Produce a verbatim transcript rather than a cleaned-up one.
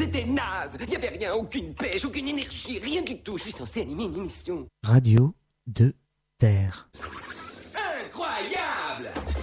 c'était naze. Il y avait rien, aucune pêche, aucune énergie, rien du tout. Je suis censé animer une émission. Radio de Terre.